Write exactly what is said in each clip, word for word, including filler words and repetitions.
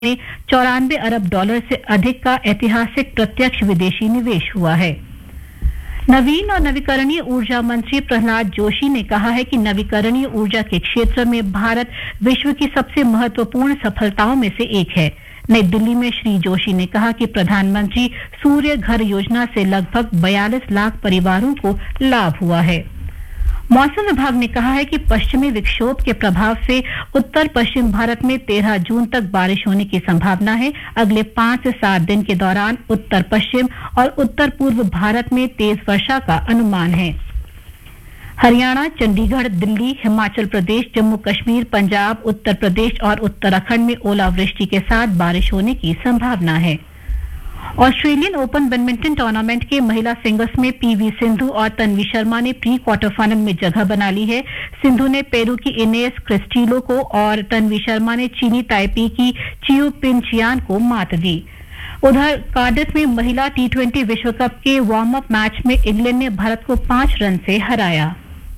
में चौरानवे अरब डॉलर से अधिक का ऐतिहासिक प्रत्यक्ष विदेशी निवेश हुआ है। नवीन और नवीकरणीय ऊर्जा मंत्री प्रहलाद जोशी ने कहा है कि नवीकरणीय ऊर्जा के क्षेत्र में भारत विश्व की सबसे महत्वपूर्ण सफलताओं में से एक है। नई दिल्ली में श्री जोशी ने कहा कि प्रधानमंत्री सूर्य घर योजना से लगभग बयालीस लाख परिवारों को लाभ हुआ है। मौसम विभाग ने कहा है कि पश्चिमी विक्षोभ के प्रभाव से उत्तर पश्चिम भारत में तेरह जून तक बारिश होने की संभावना है। अगले पांच से सात दिन के दौरान उत्तर पश्चिम और उत्तर पूर्व भारत में तेज वर्षा का अनुमान है। हरियाणा, चंडीगढ़, दिल्ली, हिमाचल प्रदेश, जम्मू कश्मीर, पंजाब, उत्तर प्रदेश और उत्तराखंड में ओलावृष्टि के साथ बारिश होने की संभावना है। ऑस्ट्रेलियन ओपन बैडमिंटन टूर्नामेंट के महिला सिंगल्स में पीवी सिंधु और तन्वी शर्मा ने प्री क्वार्टर फाइनल में जगह बना ली है। सिंधु ने पेरू की इनेस क्रिस्टिलो को और तन्वी शर्मा ने चीनी ताइपी की चियू पिनचियान को मात दी। उधर कार्डिफ में महिला टी ट्वेंटी विश्व कप के वार्म अप मैच में इंग्लैंड ने भारत को पांच रन से हराया।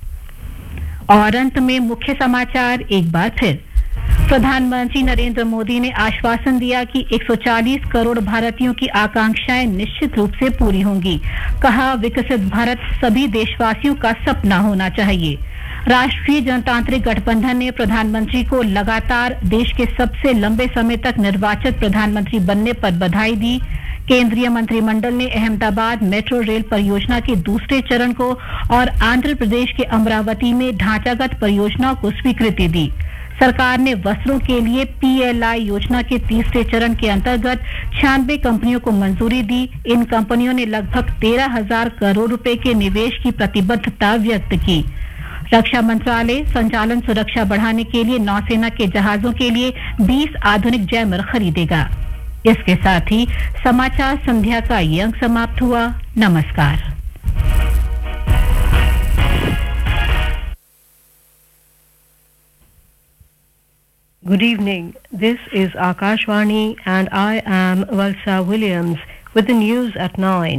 और अंत में मुख्य समाचार एक बार फिर। प्रधानमंत्री नरेंद्र मोदी ने आश्वासन दिया कि एक सौ चालीस करोड़ भारतीयों की आकांक्षाएं निश्चित रूप से पूरी होंगी। कहा, विकसित भारत सभी देशवासियों का सपना होना चाहिए। राष्ट्रीय जनतांत्रिक गठबंधन ने प्रधानमंत्री को लगातार देश के सबसे लंबे समय तक निर्वाचित प्रधानमंत्री बनने पर बधाई दी। केंद्रीय मंत्रिमंडल ने अहमदाबाद मेट्रो रेल परियोजना के दूसरे चरण को और आंध्र प्रदेश के अमरावती में ढांचागत परियोजनाओं को स्वीकृति दी। सरकार ने वस्त्रों के लिए पीएलआई योजना के तीसरे चरण के अंतर्गत छियानवे कंपनियों को मंजूरी दी। इन कंपनियों ने लगभग तेरह हजार करोड़ रुपए के निवेश की प्रतिबद्धता व्यक्त की। रक्षा मंत्रालय संचालन सुरक्षा बढ़ाने के लिए नौसेना के जहाजों के लिए बीस आधुनिक जैमर खरीदेगा। इसके साथ ही समाचार संध्या का ये अंक समाप्त हुआ। नमस्कार। Good evening. This is Akashvani and I am Valsa Williams with the news at nine.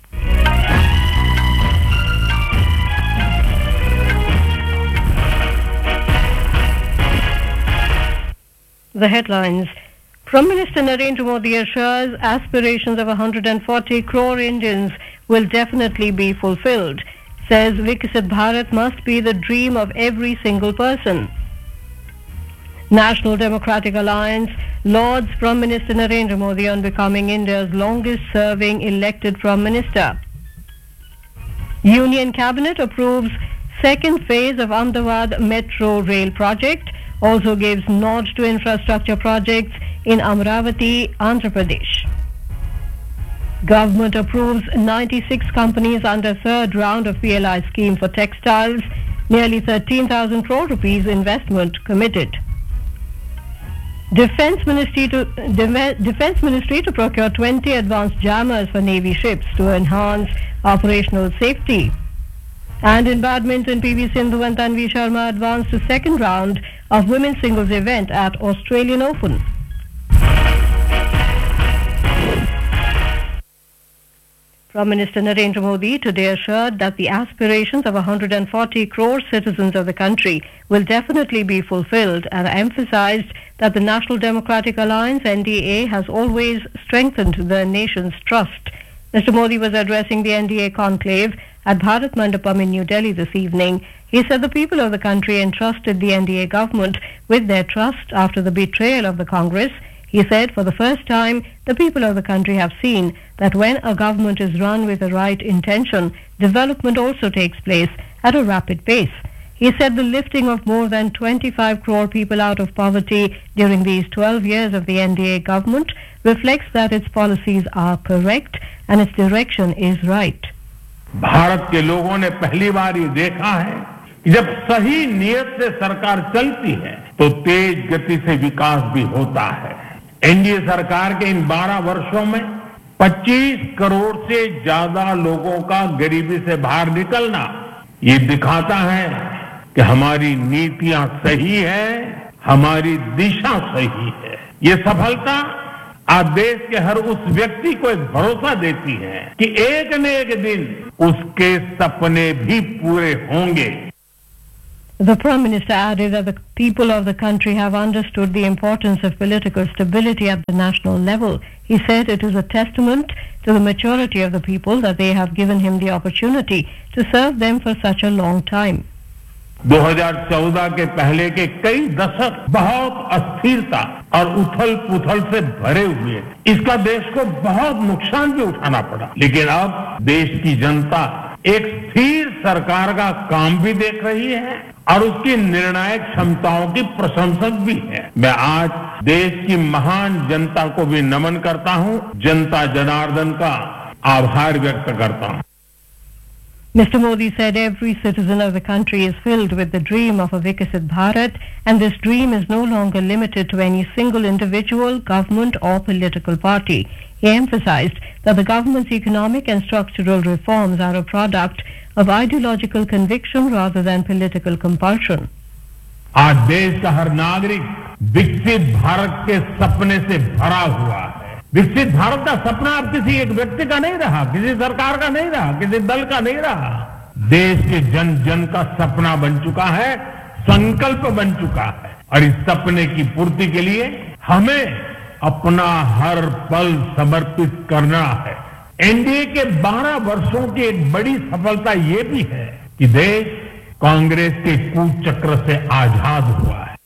The headlines. Prime Minister Narendra Modi assures aspirations of one hundred forty crore Indians will definitely be fulfilled. Says Viksit Bharat must be the dream of every single person. National Democratic Alliance lauds Prime Minister Narendra Modi on becoming India's longest-serving elected Prime Minister. Union Cabinet approves second phase of Ahmedabad Metro Rail project, also gives nod to infrastructure projects in Amravati, Andhra Pradesh. Government approves ninety-six companies under third round of P L I scheme for textiles, nearly thirteen thousand crore rupees investment committed. Defence Ministry to Defence Ministry to procure twenty advanced jammers for Navy ships to enhance operational safety. And in badminton, P V Sindhu and Tanvi Sharma advanced to second round of women's singles event at Australian Open. Prime Minister Narendra Modi today assured that the aspirations of one hundred forty crore citizens of the country will definitely be fulfilled and emphasized that the National Democratic Alliance N D A has always strengthened the nation's trust. Mister Modi was addressing the N D A conclave at Bharat Mandapam in New Delhi this evening. He said the people of the country entrusted the N D A government with their trust after the betrayal of the Congress. He said for the first time, the people of the country have seen that when a government is run with the right intention, development also takes place at a rapid pace. He said the lifting of more than twenty-five crore people out of poverty during these twelve years of the N D A government reflects that its policies are correct and its direction is right. Bharat के लोगों ने पहली बार ये देखा है कि जब सही नियत से सरकार चलती है तो तेज गति से विकास भी होता है। एनडीए सरकार के इन बारह वर्षों में पच्चीस करोड़ से ज्यादा लोगों का गरीबी से बाहर निकलना ये दिखाता है कि हमारी नीतियां सही है, हमारी दिशा सही है। ये सफलता आज देश के हर उस व्यक्ति को एक भरोसा देती है कि एक न एक दिन उसके सपने भी पूरे होंगे। The Prime Minister added that the people of the country have understood the importance of political stability at the national level. He said it is a testament to the maturity of the people that they have given him the opportunity to serve them for such a long time. दो हज़ार चौदह के पहले के कई दशक बहुत अस्थिरता और उथल पुथल से भरे हुए, इसका देश को बहुत नुकसान भी उठाना पड़ा, लेकिन अब देश की जनता एक स्थिर सरकार का काम भी देख रही है और उसकी निर्णायक क्षमताओं की प्रशंसक भी है। मैं आज देश की महान जनता को भी नमन करता हूं, जनता जनार्दन का आभार व्यक्त करता हूं। Mister Modi said every citizen of the country is filled with the dream of a Viksit Bharat, and this dream is no longer limited to any single individual, government or political party. He emphasized that the government's economic and structural reforms are a product of ideological conviction rather than political compulsion. आज देश का हर नागरिक विकसित भारत के सपने से भरा हुआ है। विकसित भारत का सपना अब किसी एक व्यक्ति का नहीं रहा, किसी सरकार का नहीं रहा, किसी दल का नहीं रहा। देश के जन जन का सपना बन चुका है, संकल्प बन चुका है, और इस सपने की पूर्ति के लिए हमें अपना हर पल समर्पित करना है। एनडीए के बारह वर्षों की एक बड़ी सफलता ये भी है कि देश कांग्रेस के कूचक्र से आजाद हुआ है।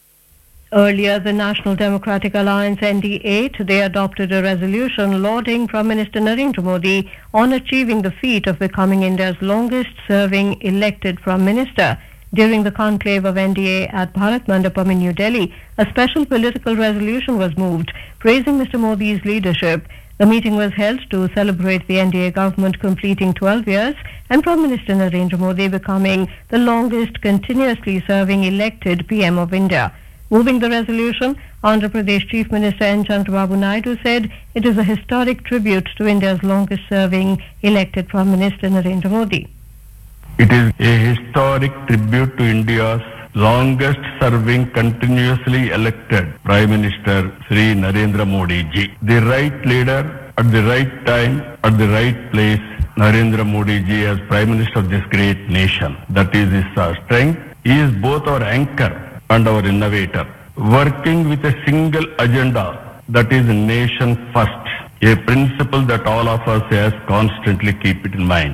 Earlier, the National Democratic Alliance N D A today adopted a resolution lauding Prime Minister Narendra Modi on achieving the feat of becoming India's longest-serving elected Prime Minister. During the conclave of N D A at Bharat Mandapam in New Delhi, a special political resolution was moved praising Mister Modi's leadership. The meeting was held to celebrate the N D A government completing twelve years and Prime Minister Narendra Modi becoming the longest continuously serving elected P M of India. Moving the resolution, Andhra Pradesh Chief Minister N. Chandrababu Naidu said it is a historic tribute to India's longest-serving elected Prime Minister Narendra Modi. It is a historic tribute to India's longest-serving continuously elected Prime Minister Shri Narendra Modi ji. The right leader at the right time, at the right place, Narendra Modi ji as Prime Minister of this great nation. That is his uh, strength. He is both our anchor and our innovator, working with a single agenda, that is nation first, a principle that all of us has constantly keep it in mind.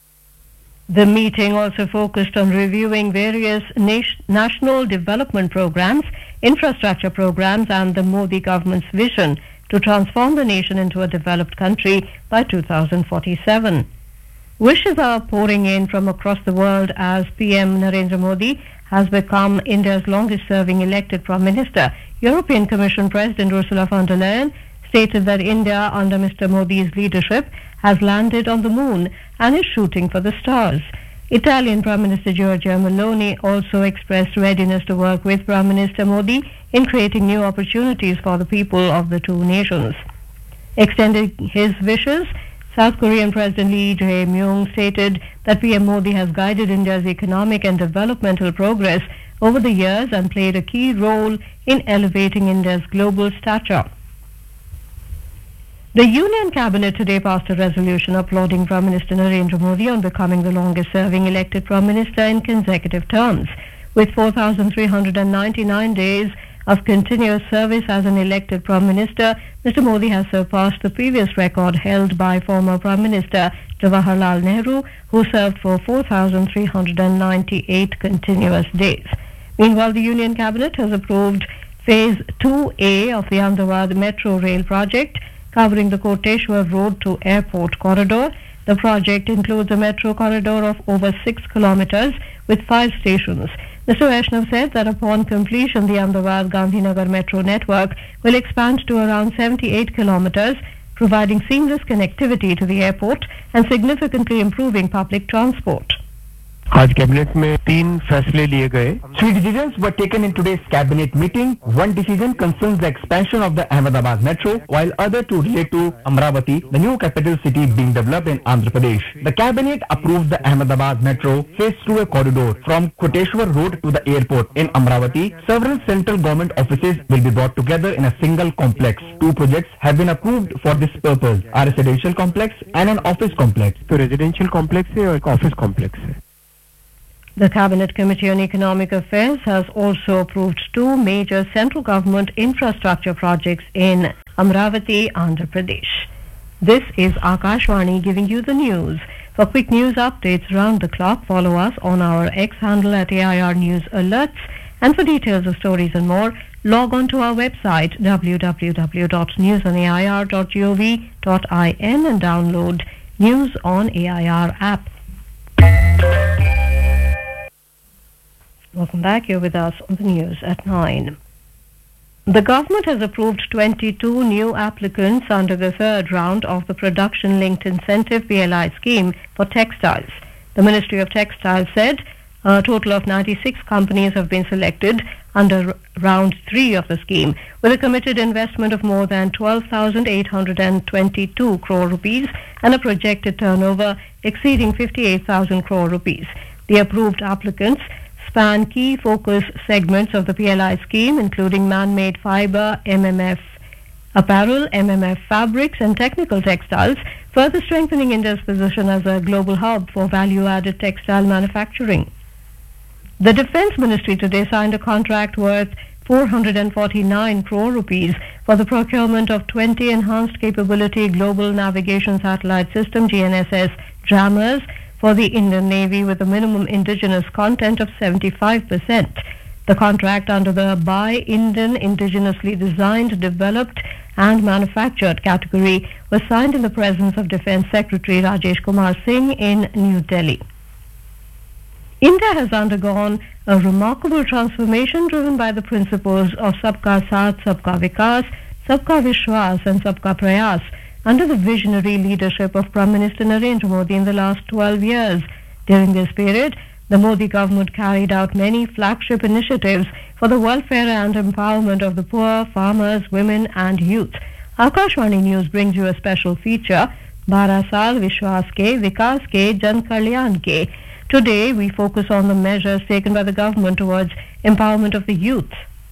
The meeting also focused on reviewing various nation, national development programs, infrastructure programs and the Modi government's vision to transform the nation into a developed country by two thousand forty-seven. Wishes are pouring in from across the world as P M Narendra Modi has become India's longest-serving elected Prime Minister. European Commission President Ursula von der Leyen stated that India, under Mister Modi's leadership, has landed on the moon and is shooting for the stars. Italian Prime Minister Giorgia Meloni also expressed readiness to work with Prime Minister Modi in creating new opportunities for the people of the two nations. Extending his wishes, South Korean President Lee Jae-myung stated that P M Modi has guided India's economic and developmental progress over the years and played a key role in elevating India's global stature. The Union Cabinet today passed a resolution applauding Prime Minister Narendra Modi on becoming the longest-serving elected Prime Minister in consecutive terms. With four thousand three hundred ninety-nine days of continuous service as an elected Prime Minister, Mister Modi has surpassed the previous record held by former Prime Minister Jawaharlal Nehru, who served for four thousand three hundred ninety-eight continuous days. Meanwhile, the Union Cabinet has approved Phase two A of the Ahmedabad Metro Rail project, covering the Koteshwar Road to Airport corridor. The project includes a metro corridor of over six kilometers with five stations. Mister Vaishnav said that upon completion, the Ahmedabad Gandhinagar metro network will expand to around seventy-eight kilometers, providing seamless connectivity to the airport and significantly improving public transport. आज cabinet में तीन फैसले लिए गए. Three decisions were taken in today's cabinet meeting. One decision concerns the expansion of the Ahmedabad metro, while other two relate to Amravati, the new capital city being developed in Andhra Pradesh. The cabinet approved the Ahmedabad metro phase two A corridor from Koteshwar Road to the airport in Amravati. Several central government offices will be brought together in a single complex. Two projects have been approved for this purpose: a residential complex and an office complex. तो residential complex है और office complex है. The Cabinet Committee on Economic Affairs has also approved two major central government infrastructure projects in Amravati, Andhra Pradesh. This is Akashwani giving you the news. For quick news updates round the clock, follow us on our X handle at A I R News Alerts. And for details of stories and more, log on to our website w w w dot news on a i r dot gov dot in and download News on A I R app. Welcome back. You're with us on the news at nine. The government has approved twenty-two new applicants under the third round of the Production-Linked Incentive P L I scheme for textiles. The Ministry of Textiles said a total of ninety-six companies have been selected under round three of the scheme, with a committed investment of more than twelve thousand eight hundred twenty-two crore rupees and a projected turnover exceeding fifty-eight thousand crore rupees. The approved applicants span key focus segments of the P L I scheme, including man-made fiber, M M F apparel, M M F fabrics and technical textiles, further strengthening India's position as a global hub for value-added textile manufacturing. The Defence Ministry today signed a contract worth four hundred forty-nine crore rupees for the procurement of twenty enhanced capability global navigation satellite system G N S S jammers for the Indian Navy with a minimum indigenous content of seventy-five percent. The contract under the Buy Indian Indigenously Designed, Developed and Manufactured category was signed in the presence of Defence Secretary Rajesh Kumar Singh in New Delhi. India has undergone a remarkable transformation driven by the principles of Sabka Saath, Sabka Vikas, Sabka Vishwas and Sabka Prayas under the visionary leadership of Prime Minister Narendra Modi in the last twelve years. During this period, the Modi government carried out many flagship initiatives for the welfare and empowerment of the poor, farmers, women and youth. Akashwani News brings you a special feature, बारह साल विश्वास के, विकास के, जन कल्याण के. Today, we focus on the measures taken by the government towards empowerment of the youth.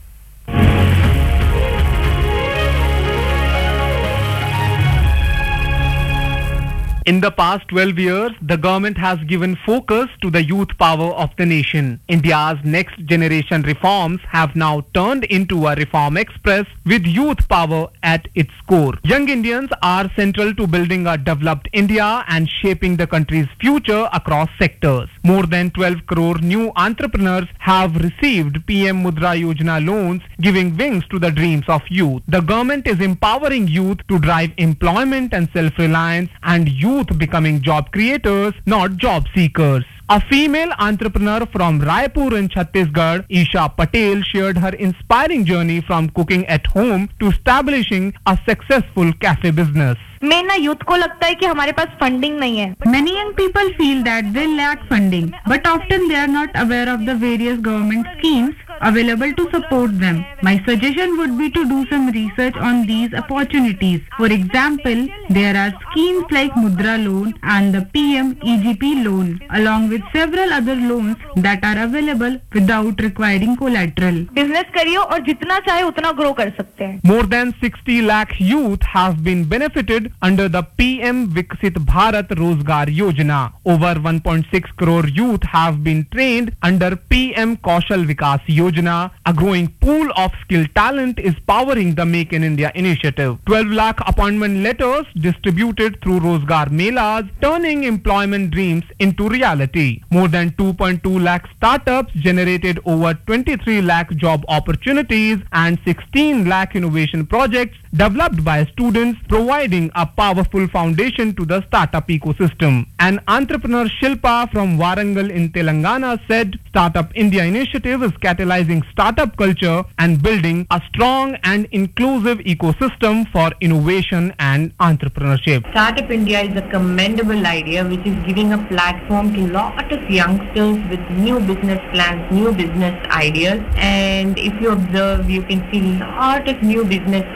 In the past twelve years, the government has given focus to the youth power of the nation. India's next generation reforms have now turned into a reform express with youth power at its core. Young Indians are central to building a developed India and shaping the country's future across sectors. More than twelve crore new entrepreneurs have received P M Mudra Yojana loans, giving wings to the dreams of youth. The government is empowering youth to drive employment and self-reliance, and youth becoming job creators, not job seekers. A female entrepreneur from Raipur in Chhattisgarh, Isha Patel, shared her inspiring journey from cooking at home to establishing a successful cafe business. Main ना youth को लगता है कि हमारे पास funding नहीं है. Many young people feel that they lack funding, but often they are not aware of the various government schemes available to support them. My suggestion would be to do some research on these opportunities. For example, there are schemes like Mudra Loan and the P M E G P loan, along with several other loans that are available without requiring collateral. Business करिए और जितना चाहे उतना grow कर सकते हैं. More than sixty lakh youth have been benefited under the P M Viksit Bharat Rozgar Yojana. Over one point six crore youth have been trained under P M Kaushal Vikas Yojana. A growing pool of skilled talent is powering the Make in India initiative. twelve lakh appointment letters distributed through Rozgar Melas, turning employment dreams into reality. More than two point two lakh startups generated over twenty-three lakh job opportunities and sixteen lakh innovation projects developed by students, providing a powerful foundation to the startup ecosystem. An entrepreneur, Shilpa from Warangal in Telangana, said Startup India initiative is catalyzing startup culture and building a strong and inclusive ecosystem for innovation and entrepreneurship. Startup India is a commendable idea which is giving a platform to lot of youngsters with new business plans, new business ideas, and if you observe, you can see lot of new business coming up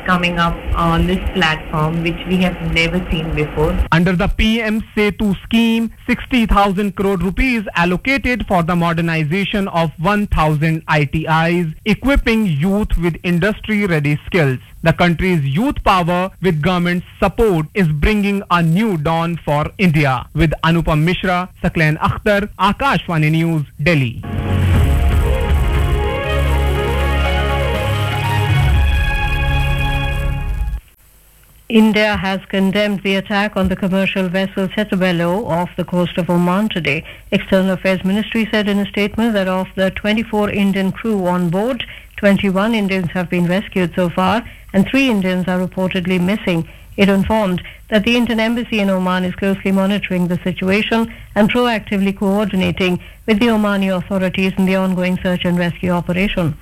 up on this platform, which we have never seen before. Under the P M Setu scheme, sixty thousand crore rupees allocated for the modernization of one thousand I T Is, equipping youth with industry-ready skills. The country's youth power with government support is bringing a new dawn for India. With Anupam Mishra, Saklan Akhtar, Akashvani News, Delhi. India has condemned the attack on the commercial vessel Setabelo off the coast of Oman today. External Affairs Ministry said in a statement that of the twenty-four Indian crew on board, twenty-one Indians have been rescued so far and three Indians are reportedly missing. It informed that the Indian Embassy in Oman is closely monitoring the situation and proactively coordinating with the Omani authorities in the ongoing search and rescue operation.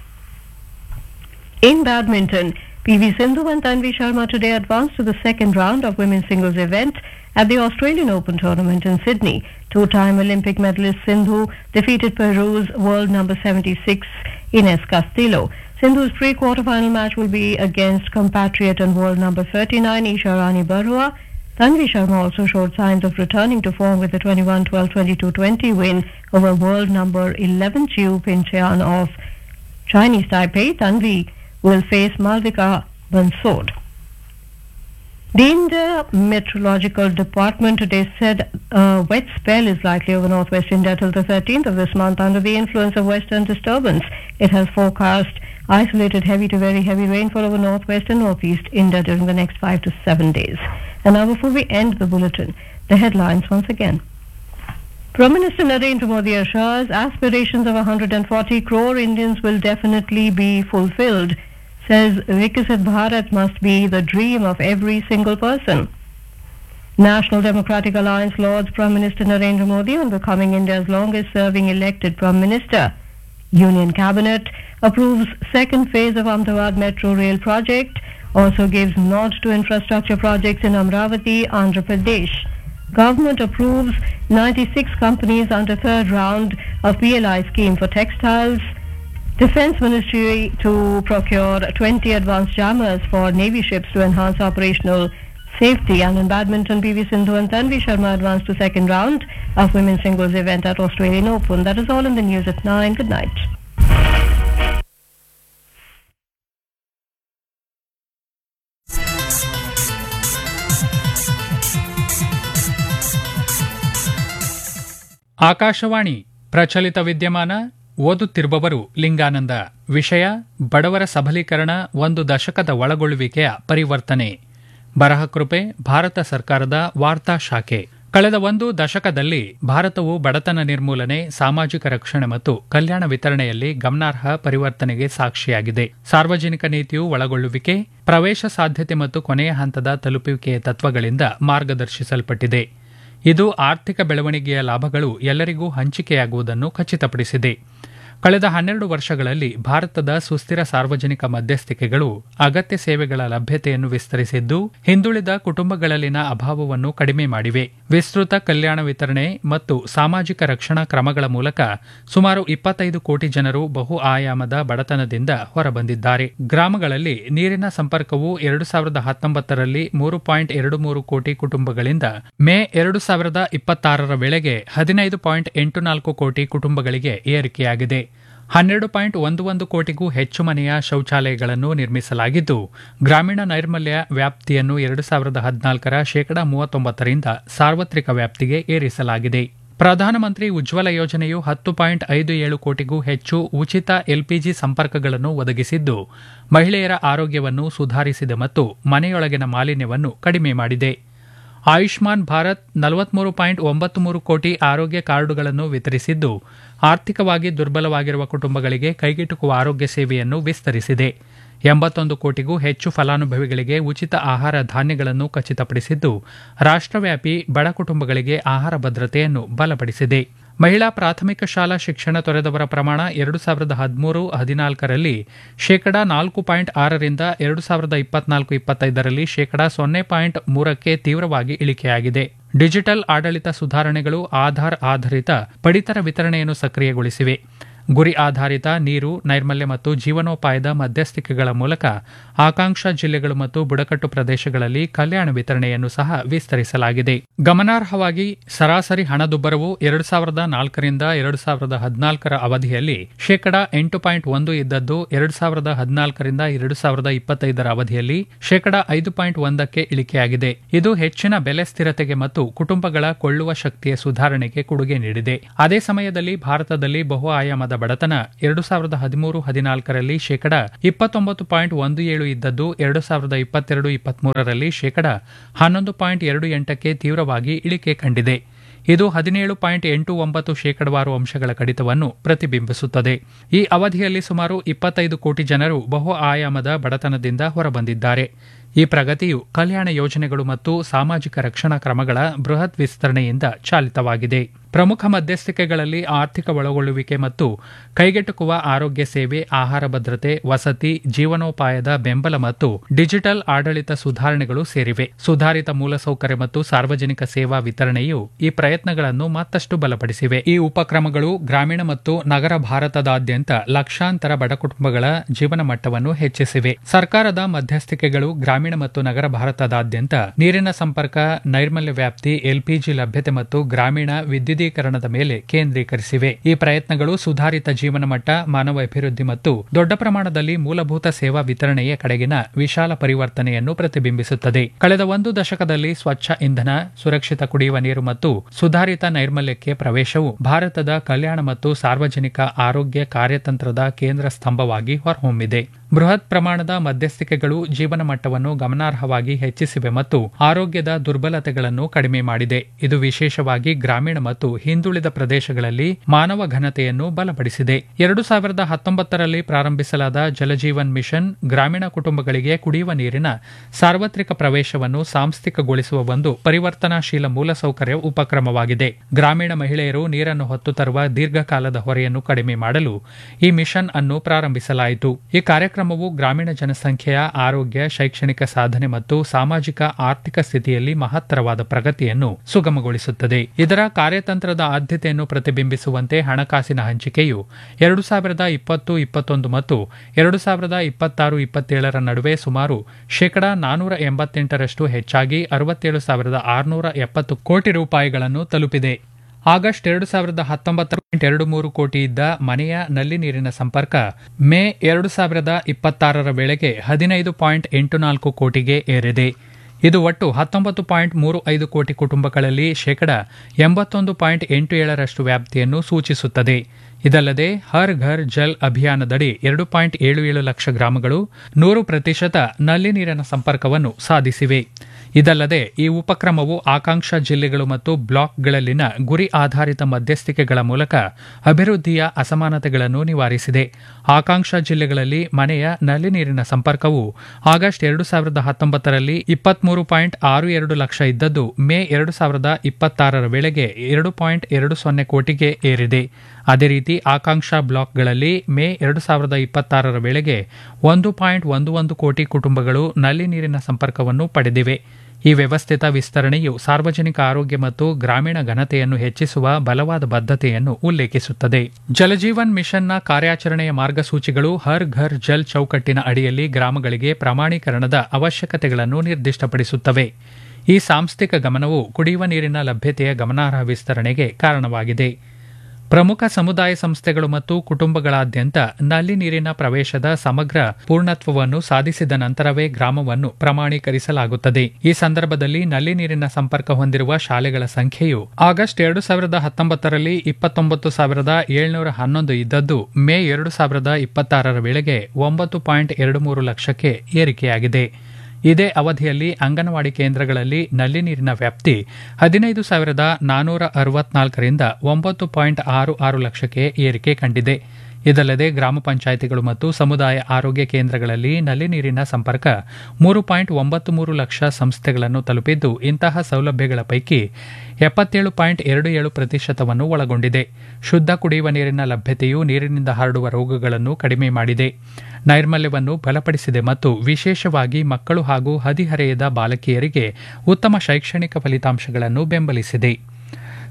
In badminton, P V Sindhu and Tanvi Sharma today advanced to the second round of women's singles event at the Australian Open tournament in Sydney. Two-time Olympic medalist Sindhu defeated Peru's world number seventy-six Ines Castillo. Sindhu's pre-quarterfinal match will be against compatriot and world number thirty-nine Isha Rani Barua. Tanvi Sharma also showed signs of returning to form with a twenty-one twelve, twenty-two twenty win over world number eleven Chiu Pincheon of Chinese Taipei. Tanvi will face Malvika Bansod. The India Meteorological Department today said a wet spell is likely over northwest India till the thirteenth of this month under the influence of western disturbance. It has forecast isolated heavy to very heavy rainfall over northwest and northeast India during the next five to seven days. And now before we end the bulletin, the headlines once again. Prime Minister Narendra Modi assures aspirations of one hundred forty crore Indians will definitely be fulfilled. Says Viksit Bharat must be the dream of every single person. National Democratic Alliance lauds Prime Minister Narendra Modi on becoming India's longest-serving elected Prime Minister. Union Cabinet approves second phase of Ahmedabad Metro Rail project, also gives nod to infrastructure projects in Amravati, Andhra Pradesh. Government approves ninety-six companies under third round of P L I scheme for textiles. Defence Ministry to procure twenty advanced jammers for Navy ships to enhance operational safety. And in badminton, P V Sindhu and Tanvi Sharma advanced to second round of women's singles event at Australian Open. That is all in the news at nine. Good night. Akashvani ಪ್ರಚಲಿತ ವಿದ್ಯಮಾನ ಓದುತ್ತಿರುವವರು ಲಿಂಗಾನಂದ. ವಿಷಯ ಬಡವರ ಸಬಲೀಕರಣ ಒಂದು ದಶಕದ ಒಳಗೊಳ್ಳುವಿಕೆಯ ಪರಿವರ್ತನೆ. ಬರಹ ಕೃಪೆ ಭಾರತ ಸರ್ಕಾರದ ವಾರ್ತಾ ಶಾಖೆ. ಕಳೆದ ಒಂದು ದಶಕದಲ್ಲಿ ಭಾರತವು ಬಡತನ ನಿರ್ಮೂಲನೆ, ಸಾಮಾಜಿಕ ರಕ್ಷಣೆ ಮತ್ತು ಕಲ್ಯಾಣ ವಿತರಣೆಯಲ್ಲಿ ಗಮನಾರ್ಹ ಪರಿವರ್ತನೆಗೆ ಸಾಕ್ಷಿಯಾಗಿದೆ. ಸಾರ್ವಜನಿಕ ನೀತಿಯು ಒಳಗೊಳ್ಳುವಿಕೆ, ಪ್ರವೇಶ ಸಾಧ್ಯತೆ ಮತ್ತು ಕೊನೆಯ ಹಂತದ ತಲುಪುವಿಕೆಯ ತತ್ವಗಳಿಂದ ಮಾರ್ಗದರ್ಶಿಸಲ್ಪಟ್ಟಿದೆ. ಇದು ಆರ್ಥಿಕ ಬೆಳವಣಿಗೆಯ ಲಾಭಗಳು ಎಲ್ಲರಿಗೂ ಹಂಚಿಕೆಯಾಗುವುದನ್ನು ಖಚಿತಪಡಿಸಿದೆ. ಕಳೆದ ಹನ್ನೆರಡು ವರ್ಷಗಳಲ್ಲಿ ಭಾರತದ ಸುಸ್ಥಿರ ಸಾರ್ವಜನಿಕ ಮಧ್ಯಸ್ಥಿಕೆಗಳು ಅಗತ್ಯ ಸೇವೆಗಳ ಲಭ್ಯತೆಯನ್ನು ವಿಸ್ತರಿಸಿದ್ದು, ಹಿಂದುಳಿದ ಕುಟುಂಬಗಳಲ್ಲಿನ ಅಭಾವವನ್ನು ಕಡಿಮೆ ಮಾಡಿವೆ. ವಿಸ್ತೃತ ಕಲ್ಯಾಣ ವಿತರಣೆ ಮತ್ತು ಸಾಮಾಜಿಕ ರಕ್ಷಣಾ ಕ್ರಮಗಳ ಮೂಲಕ ಸುಮಾರು ಇಪ್ಪತ್ತೈದು ಕೋಟಿ ಜನರು ಬಹು ಆಯಾಮದ ಬಡತನದಿಂದ ಹೊರಬಂದಿದ್ದಾರೆ. ಗ್ರಾಮಗಳಲ್ಲಿ ನೀರಿನ ಸಂಪರ್ಕವು ಎರಡು ಸಾವಿರದ ಹತ್ತೊಂಬತ್ತರಲ್ಲಿ ಮೂರು ಪಾಯಿಂಟ್ ಎರಡು ಮೂರು ಕೋಟಿ ಕುಟುಂಬಗಳಿಂದ ಮೇ ಎರಡು ಸಾವಿರದ ಇಪ್ಪತ್ತಾರರ ವೇಳೆಗೆ ಹದಿನೈದು ಪಾಯಿಂಟ್ ಎಂಟು ನಾಲ್ಕು ಕೋಟಿ ಕುಟುಂಬಗಳಿಗೆ ಏರಿಕೆಯಾಗಿದೆ. ಹನ್ನೆರಡು ಪಾಯಿಂಟ್ ಒಂದು ಒಂದು ಕೋಟಿಗೂ ಹೆಚ್ಚು ಮನೆಯ ಶೌಚಾಲಯಗಳನ್ನು ನಿರ್ಮಿಸಲಾಗಿದ್ದು, ಗ್ರಾಮೀಣ ನೈರ್ಮಲ್ಯ ವ್ಯಾಪ್ತಿಯನ್ನು ಎರಡು ಸಾವಿರದ ಹದಿನಾಲ್ಕರ ಶೇಕಡಾ ಮೂವತ್ತೊಂಬತ್ತರಿಂದ ಸಾರ್ವತ್ರಿಕ ವ್ಯಾಪ್ತಿಗೆ ಏರಿಸಲಾಗಿದೆ. ಪ್ರಧಾನಮಂತ್ರಿ ಉಜ್ವಲ ಯೋಜನೆಯು ಹತ್ತು ಪಾಯಿಂಟ್ ಐದು ಏಳು ಕೋಟಿಗೂ ಹೆಚ್ಚು ಉಚಿತ ಎಲ್ಪಿಜಿ ಸಂಪರ್ಕಗಳನ್ನು ಒದಗಿಸಿದ್ದು, ಮಹಿಳೆಯರ ಆರೋಗ್ಯವನ್ನು ಸುಧಾರಿಸಿದೆ ಮತ್ತು ಮನೆಯೊಳಗಿನ ಮಾಲಿನ್ಯವನ್ನು ಕಡಿಮೆ ಮಾಡಿದೆ. ಆಯುಷ್ಮಾನ್ ಭಾರತ್ ನಲವತ್ಮೂರು ಪಾಯಿಂಟ್ ಒಂಬತ್ತು ಮೂರು ಕೋಟಿ ಆರೋಗ್ಯ ಕಾರ್ಡುಗಳನ್ನು ವಿತರಿಸಿದ್ದು, ಆರ್ಥಿಕವಾಗಿ ದುರ್ಬಲವಾಗಿರುವ ಕುಟುಂಬಗಳಿಗೆ ಕೈಗೆಟುಕುವ ಆರೋಗ್ಯ ಸೇವೆಯನ್ನು ವಿಸ್ತರಿಸಿದೆ. ಎಂಬತ್ತೊಂದು ಕೋಟಿಗೂ ಹೆಚ್ಚು ಫಲಾನುಭವಿಗಳಿಗೆ ಉಚಿತ ಆಹಾರ ಧಾನ್ಯಗಳನ್ನು ಖಚಿತಪಡಿಸಿದ್ದು, ರಾಷ್ಟ್ರವ್ಯಾಪಿ ಬಡ ಕುಟುಂಬಗಳಿಗೆ ಆಹಾರ ಭದ್ರತೆಯನ್ನು ಬಲಪಡಿಸಿದೆ. ಮಹಿಳಾ ಪ್ರಾಥಮಿಕ ಶಾಲಾ ಶಿಕ್ಷಣ ತೊರೆದವರ ಪ್ರಮಾಣ ಎರಡು ಸಾವಿರದ ಹದಿಮೂರು ಹದಿನಾಲ್ಕರಲ್ಲಿ ಶೇಕಡಾ ನಾಲ್ಕು ಪಾಯಿಂಟ್ ಆರರಿಂದ ಎರಡು ಸಾವಿರದ ಇಪ್ಪತ್ನಾಲ್ಕು ಇಪ್ಪತ್ತೈದರಲ್ಲಿ ಶೇಕಡಾ ಸೊನ್ನೆ ಪಾಯಿಂಟ್ ಮೂರಕ್ಕೆ ತೀವ್ರವಾಗಿ ಇಳಿಕೆಯಾಗಿದೆ. ಡಿಜಿಟಲ್ ಆಡಳಿತ ಸುಧಾರಣೆಗಳು ಆಧಾರ್ ಆಧಾರಿತ ಪಡಿತರ ವಿತರಣೆಯನ್ನು ಸಕ್ರಿಯಗೊಳಿಸಿವೆ. ಗುರಿ ಆಧಾರಿತ ನೀರು ನೈರ್ಮಲ್ಯ ಮತ್ತು ಜೀವನೋಪಾಯದ ಮಧ್ಯಸ್ಥಿಕೆಗಳ ಮೂಲಕ ಆಕಾಂಕ್ಷ ಜಿಲ್ಲೆಗಳು ಮತ್ತು ಬುಡಕಟ್ಟು ಪ್ರದೇಶಗಳಲ್ಲಿ ಕಲ್ಯಾಣ ವಿತರಣೆಯನ್ನು ಸಹ ವಿಸ್ತರಿಸಲಾಗಿದೆ. ಗಮನಾರ್ಹವಾಗಿ ಸರಾಸರಿ ಹಣದುಬ್ಬರವು ಎರಡು ಸಾವಿರದ ನಾಲ್ಕರಿಂದ ಎರಡು ಸಾವಿರದ ಹದಿನಾಲ್ಕರ ಅವಧಿಯಲ್ಲಿ ಶೇಕಡಾ ಎಂಟು ಪಾಯಿಂಟ್ ಒಂದು ಇದ್ದದ್ದು ಎರಡು ಸಾವಿರದ ಹದಿನಾಲ್ಕರಿಂದ ಎರಡು ಸಾವಿರದ ಇಪ್ಪತ್ತೈದರ ಅವಧಿಯಲ್ಲಿ ಶೇಕಡಾ ಐದು ಪಾಯಿಂಟ್ ಒಂದಕ್ಕೆ ಇಳಿಕೆಯಾಗಿದೆ. ಇದು ಹೆಚ್ಚಿನ ಬೆಲೆ ಸ್ಥಿರತೆಗೆ ಮತ್ತು ಕುಟುಂಬಗಳ ಕೊಳ್ಳುವ ಶಕ್ತಿಯ ಸುಧಾರಣೆಗೆ ಕೊಡುಗೆ ನೀಡಿದೆ. ಅದೇ ಸಮಯದಲ್ಲಿ ಭಾರತದಲ್ಲಿ ಬಹು ಆಯಾಮದ ಬಡತನ ಎರಡು ಸಾವಿರದ ಹದಿಮೂರು ಹದಿನಾಲ್ಕರಲ್ಲಿ ಶೇಕಡಾ ಇಪ್ಪತ್ತೊಂಬತ್ತು ಪಾಯಿಂಟ್ ಒಂದು ಏಳು ಇದ್ದದ್ದು ಎರಡು ಸಾವಿರದ ಇಪ್ಪತ್ತೆರಡು ಇಪ್ಪತ್ಮೂರರಲ್ಲಿ ಶೇಕಡಾ ಹನ್ನೊಂದು ಪಾಯಿಂಟ್ ಎರಡು ಎಂಟಕ್ಕೆ ತೀವ್ರವಾಗಿ ಇಳಿಕೆ ಕಂಡಿದೆ. ಇದು ಹದಿನೇಳು ಪಾಯಿಂಟ್ ಎಂಟು ಒಂಬತ್ತು ಶೇಕಡವಾರು ಅಂಶಗಳ ಕಡಿತವನ್ನು ಪ್ರತಿಬಿಂಬಿಸುತ್ತದೆ. ಈ ಅವಧಿಯಲ್ಲಿ ಸುಮಾರು ಇಪ್ಪತ್ತೈದು ಕೋಟಿ ಜನರು ಬಹು ಆಯಾಮದ ಬಡತನದಿಂದ ಹೊರಬಂದಿದ್ದಾರೆ. ಈ ಪ್ರಗತಿಯು ಕಲ್ಯಾಣ ಯೋಜನೆಗಳು ಮತ್ತು ಸಾಮಾಜಿಕ ರಕ್ಷಣಾ ಕ್ರಮಗಳ ಬೃಹತ್ ವಿಸ್ತರಣೆಯಿಂದ ಚಾಲಿತವಾಗಿದೆ. ಪ್ರಮುಖ ಮಧ್ಯಸ್ಥಿಕೆಗಳಲ್ಲಿ ಆರ್ಥಿಕ ಒಳಗೊಳ್ಳುವಿಕೆ ಮತ್ತು ಕೈಗೆಟುಕುವ ಆರೋಗ್ಯ ಸೇವೆ, ಆಹಾರ ಭದ್ರತೆ, ವಸತಿ, ಜೀವನೋಪಾಯದ ಬೆಂಬಲ ಮತ್ತು ಡಿಜಿಟಲ್ ಆಡಳಿತ ಸುಧಾರಣೆಗಳು ಸೇರಿವೆ. ಸುಧಾರಿತ ಮೂಲಸೌಕರ್ಯ ಮತ್ತು ಸಾರ್ವಜನಿಕ ಸೇವಾ ವಿತರಣೆಯು ಈ ಪ್ರಯತ್ನಗಳನ್ನು ಮತ್ತಷ್ಟು ಬಲಪಡಿಸಿವೆ. ಈ ಉಪಕ್ರಮಗಳು ಗ್ರಾಮೀಣ ಮತ್ತು ನಗರ ಭಾರತದಾದ್ಯಂತ ಲಕ್ಷಾಂತರ ಬಡ ಕುಟುಂಬಗಳ ಜೀವನ ಮಟ್ಟವನ್ನು ಹೆಚ್ಚಿಸಿವೆ. ಸರ್ಕಾರದ ಮಧ್ಯಸ್ಥಿಕೆಗಳು ಗ್ರಾಮೀಣ ಮತ್ತು ನಗರ ಭಾರತದಾದ್ಯಂತ ನೀರಿನ ಸಂಪರ್ಕ, ನೈರ್ಮಲ್ಯ ವ್ಯಾಪ್ತಿ, ಎಲ್ಪಿಜಿ ಲಭ್ಯತೆ ಮತ್ತು ಗ್ರಾಮೀಣ ವಿದ್ಯುದೀಕರಣದ ಮೇಲೆ ಕೇಂದ್ರೀಕರಿಸಿವೆ. ಈ ಪ್ರಯತ್ನಗಳು ಸುಧಾರಿತ ಜೀವನ ಮಟ್ಟ, ಮಾನವ ಅಭಿವೃದ್ಧಿ ಮತ್ತು ದೊಡ್ಡ ಪ್ರಮಾಣದಲ್ಲಿ ಮೂಲಭೂತ ಸೇವಾ ವಿತರಣೆಯ ಕಡೆಗಿನ ವಿಶಾಲ ಪರಿವರ್ತನೆಯನ್ನು ಪ್ರತಿಬಿಂಬಿಸುತ್ತದೆ. ಕಳೆದ ಒಂದು ದಶಕದಲ್ಲಿ ಸ್ವಚ್ಛ ಇಂಧನ, ಸುರಕ್ಷಿತ ಕುಡಿಯುವ ನೀರು ಮತ್ತು ಸುಧಾರಿತ ನೈರ್ಮಲ್ಯಕ್ಕೆ ಪ್ರವೇಶವು ಭಾರತದ ಕಲ್ಯಾಣ ಮತ್ತು ಸಾರ್ವಜನಿಕ ಆರೋಗ್ಯ ಕಾರ್ಯತಂತ್ರದ ಕೇಂದ್ರ ಸ್ತಂಭವಾಗಿ ಹೊರಹೊಮ್ಮಿದೆ. ಬೃಹತ್ ಪ್ರಮಾಣದ ಮಧ್ಯಸ್ಥಿಕೆಗಳು ಜೀವನ ಮಟ್ಟವನ್ನು ಗಮನಾರ್ಹವಾಗಿ ಹೆಚ್ಚಿಸಿವೆ ಮತ್ತು ಆರೋಗ್ಯದ ದುರ್ಬಲತೆಗಳನ್ನು ಕಡಿಮೆ ಮಾಡಿದೆ. ಇದು ವಿಶೇಷವಾಗಿ ಗ್ರಾಮೀಣ ಮತ್ತು ಹಿಂದುಳಿದ ಪ್ರದೇಶಗಳಲ್ಲಿ ಮಾನವ ಘನತೆಯನ್ನು ಬಲಪಡಿಸಿದೆ. ಎರಡು ಸಾವಿರದ ಹತ್ತೊಂಬತ್ತರಲ್ಲಿ ಪ್ರಾರಂಭಿಸಲಾದ ಜಲಜೀವನ್ ಮಿಷನ್ ಗ್ರಾಮೀಣ ಕುಟುಂಬಗಳಿಗೆ ಕುಡಿಯುವ ನೀರಿನ ಸಾರ್ವತ್ರಿಕ ಪ್ರವೇಶವನ್ನು ಸಾಂಸ್ಥಿಕಗೊಳಿಸುವ ಒಂದು ಪರಿವರ್ತನಾಶೀಲ ಮೂಲಸೌಕರ್ಯ ಉಪಕ್ರಮವಾಗಿದೆ. ಗ್ರಾಮೀಣ ಮಹಿಳೆಯರು ನೀರನ್ನು ಹೊತ್ತು ತರುವ ದೀರ್ಘಕಾಲದ ಹೊರೆಯನ್ನು ಕಡಿಮೆ ಮಾಡಲು ಈ ಮಿಷನ್ ಅನ್ನು ಪ್ರಾರಂಭಿಸಲಾಯಿತು. ಈ ಕಾರ್ಯಕ್ರಮವು ಗ್ರಾಮೀಣ ಜನಸಂಖ್ಯೆಯ ಆರೋಗ್ಯ, ಶೈಕ್ಷಣಿಕ ಸಾಧನೆ ಮತ್ತು ಸಾಮಾಜಿಕ ಆರ್ಥಿಕ ಸ್ಥಿತಿಯಲ್ಲಿ ಮಹತ್ತರವಾದ ಪ್ರಗತಿಯನ್ನು ಸುಗಮಗೊಳಿಸುತ್ತದೆ. ಇದರ ಕಾರ್ಯತಂತ್ರದ ಆದ್ಯತೆಯನ್ನು ಪ್ರತಿಬಿಂಬಿಸುವಂತೆ ಹಣಕಾಸಿನ ಹಂಚಿಕೆಯು ಎರಡು ಸಾವಿರದ ಇಪ್ಪತ್ತು ಇಪ್ಪತ್ತೊಂದು ಮತ್ತು ಎರಡು ಸಾವಿರದ ಇಪ್ಪತ್ತಾರು ಇಪ್ಪತ್ತೇಳರ ನಡುವೆ ಸುಮಾರು ಶೇಕಡಾ ನಾನೂರ ಎಂಬತ್ತೆಂಟರಷ್ಟು ಹೆಚ್ಚಾಗಿ ಅರವತ್ತೇಳು ಸಾವಿರದ ಆರುನೂರ ಎಪ್ಪತ್ತು ಕೋಟಿ ರೂಪಾಯಿಗಳನ್ನು ತಲುಪಿದೆ. ಆಗಸ್ಟ್ ಎರಡು ಸಾವಿರದ ಹತ್ತೊಂಬತ್ತರ ಪಾಯಿಂಟ್ ಎರಡು ಮೂರು ಕೋಟಿ ಇದ್ದ ಮನೆಯ ನಲ್ಲಿ ನೀರಿನ ಸಂಪರ್ಕ ಮೇ ಎರಡು ಸಾವಿರದ ಇಪ್ಪತ್ತಾರರ ವೇಳೆಗೆ ಹದಿನೈದು ಪಾಯಿಂಟ್ ಎಂಟು ನಾಲ್ಕು ಕೋಟಿಗೆ ಏರಿದೆ. ಇದು ಒಟ್ಟು ಹತ್ತೊಂಬತ್ತು ಪಾಯಿಂಟ್ ಮೂರು ಐದು ಕೋಟಿ ಕುಟುಂಬಗಳಲ್ಲಿ ಶೇಕಡಾ ಎಂಬತ್ತೊಂದು ಪಾಯಿಂಟ್ ಎಂಟು ಏಳರಷ್ಟು ವ್ಯಾಪ್ತಿಯನ್ನು ಸೂಚಿಸುತ್ತದೆ. ಇದಲ್ಲದೆ ಹರ್ ಘರ್ ಜಲ್ ಅಭಿಯಾನದಡಿ ಎರಡು ಪಾಯಿಂಟ್ ಏಳು ಏಳು ಲಕ್ಷ ಗ್ರಾಮಗಳು ನೂರು ಪ್ರತಿಶತ ನಲ್ಲಿ ನೀರಿನ ಸಂಪರ್ಕವನ್ನು ಸಾಧಿಸಿವೆ. ಇದಲ್ಲದೆ ಈ ಉಪಕ್ರಮವು ಆಕಾಂಕ್ಷ ಜಿಲ್ಲೆಗಳು ಮತ್ತು ಬ್ಲಾಕ್ಗಳಲ್ಲಿನ ಗುರಿ ಆಧಾರಿತ ಮಧ್ಯಸ್ಥಿಕೆಗಳ ಮೂಲಕ ಅಭಿವೃದ್ಧಿಯ ಅಸಮಾನತೆಗಳನ್ನು ನಿವಾರಿಸಿದೆ. ಆಕಾಂಕ್ಷ ಜಿಲ್ಲೆಗಳಲ್ಲಿ ಮನೆಯ ನಲ್ಲಿ ನೀರಿನ ಸಂಪರ್ಕವು ಆಗಸ್ಟ್ ಎರಡು ಸಾವಿರದ ಹತ್ತೊಂಬತ್ತರಲ್ಲಿ ಇಪ್ಪತ್ಮೂರು ಪಾಯಿಂಟ್ ಆರು ಎರಡು ಲಕ್ಷ ಇದ್ದದ್ದು ಮೇ ಎರಡು ಸಾವಿರದ ಇಪ್ಪತ್ತಾರರ ವೇಳೆಗೆ ಎರಡು ಪಾಯಿಂಟ್ ಎರಡು ಸೊನ್ನೆ ಕೋಟಿಗೆ ಏರಿದೆ. ಅದೇ ರೀತಿ ಆಕಾಂಕ್ಷ ಬ್ಲಾಕ್ಗಳಲ್ಲಿ ಮೇ ಎರಡು ಸಾವಿರದ ಇಪ್ಪತ್ತಾರರ ವೇಳೆಗೆ ಒಂದು ಪಾಯಿಂಟ್ ಒಂದು ಒಂದು ಕೋಟಿ ಕುಟುಂಬಗಳು ನಲ್ಲಿ ನೀರಿನ ಸಂಪರ್ಕವನ್ನು ಪಡೆದಿವೆ. ಈ ವ್ಯವಸ್ಥಿತ ವಿಸ್ತರಣೆಯು ಸಾರ್ವಜನಿಕ ಆರೋಗ್ಯ ಮತ್ತು ಗ್ರಾಮೀಣ ಘನತೆಯನ್ನು ಹೆಚ್ಚಿಸುವ ಬಲವಾದ ಬದ್ಧತೆಯನ್ನು ಉಲ್ಲೇಖಿಸುತ್ತದೆ. ಜಲಜೀವನ್ ಮಿಷನ್ನ ಕಾರ್ಯಾಚರಣೆಯ ಮಾರ್ಗಸೂಚಿಗಳು ಹರ್ ಘರ್ ಜಲ್ ಚೌಕಟ್ಟಿನ ಅಡಿಯಲ್ಲಿ ಗ್ರಾಮಗಳಿಗೆ ಪ್ರಮಾಣೀಕರಣದ ಅವಶ್ಯಕತೆಗಳನ್ನು ನಿರ್ದಿಷ್ಟಪಡಿಸುತ್ತವೆ. ಈ ಸಾಂಸ್ಥಿಕ ಗಮನವು ಕುಡಿಯುವ ನೀರಿನ ಲಭ್ಯತೆಯ ಗಮನಾರ್ಹ ವಿಸ್ತರಣೆಗೆ ಕಾರಣವಾಗಿದೆ. ಪ್ರಮುಖ ಸಮುದಾಯ ಸಂಸ್ಥೆಗಳು ಮತ್ತು ಕುಟುಂಬಗಳಾದ್ಯಂತ ನಲ್ಲಿ ನೀರಿನ ಪ್ರವೇಶದ ಸಮಗ್ರ ಪೂರ್ಣತ್ವವನ್ನು ಸಾಧಿಸಿದ ನಂತರವೇ ಗ್ರಾಮವನ್ನು ಪ್ರಮಾಣೀಕರಿಸಲಾಗುತ್ತದೆ. ಈ ಸಂದರ್ಭದಲ್ಲಿ ನಲ್ಲಿ ನೀರಿನ ಸಂಪರ್ಕ ಹೊಂದಿರುವ ಶಾಲೆಗಳ ಸಂಖ್ಯೆಯು ಆಗಸ್ಟ್ ಎರಡು ಸಾವಿರದ ಹತ್ತೊಂಬತ್ತರಲ್ಲಿ ಇಪ್ಪತ್ತೊಂಬತ್ತು ಸಾವಿರದ ಏಳ್ನೂರ ಹನ್ನೊಂದು ಇದ್ದದ್ದು ಮೇ ಎರಡು ಸಾವಿರದ ಇಪ್ಪತ್ತಾರರ ವೇಳೆಗೆ ಒಂಬತ್ತು ಪಾಯಿಂಟ್ ಎರಡು ಮೂರು ಲಕ್ಷಕ್ಕೆ ಏರಿಕೆಯಾಗಿದೆ. ಇದೇ ಅವಧಿಯಲ್ಲಿ ಅಂಗನವಾಡಿ ಕೇಂದ್ರಗಳಲ್ಲಿ ನಲ್ಲಿ ನೀರಿನ ವ್ಯಾಪ್ತಿ ಹದಿನೈದು ಸಾವಿರದ ನಾನೂರ ಅರವತ್ನಾಲ್ಕರಿಂದ ಒಂಬತ್ತು ಪಾಯಿಂಟ್ ಆರು ಆರು ಲಕ್ಷಕ್ಕೆ ಏರಿಕೆ ಕಂಡಿದೆ. ಇದಲ್ಲದೆ ಗ್ರಾಮ ಪಂಚಾಯಿತಿಗಳು ಮತ್ತು ಸಮುದಾಯ ಆರೋಗ್ಯ ಕೇಂದ್ರಗಳಲ್ಲಿ ನಲ್ಲಿ ನೀರಿನ ಸಂಪರ್ಕ ಮೂರು ಪಾಯಿಂಟ್ ಒಂಬತ್ತು ಮೂರು ಲಕ್ಷ ಸಂಸ್ಥೆಗಳನ್ನು ತಲುಪಿದ್ದು ಇಂತಹ ಸೌಲಭ್ಯಗಳ ಪೈಕಿ ಎಪ್ಪತ್ತೇಳು ಪಾಯಿಂಟ್ ಎರಡು ಏಳು ಪ್ರತಿಶತವನ್ನು ಒಳಗೊಂಡಿದೆ. ಶುದ್ಧ ಕುಡಿಯುವ ನೀರಿನ ಲಭ್ಯತೆಯು ನೀರಿನಿಂದ ಹರಡುವ ರೋಗಗಳನ್ನು ಕಡಿಮೆ ಮಾಡಿದೆ, ನೈರ್ಮಲ್ಯವನ್ನು ಬಲಪಡಿಸಿದೆ ಮತ್ತು ವಿಶೇಷವಾಗಿ ಮಕ್ಕಳು ಹಾಗೂ ಹದಿಹರೆಯದ ಬಾಲಕಿಯರಿಗೆ ಉತ್ತಮ ಶೈಕ್ಷಣಿಕ ಫಲಿತಾಂಶಗಳನ್ನು ಬೆಂಬಲಿಸಿದೆ.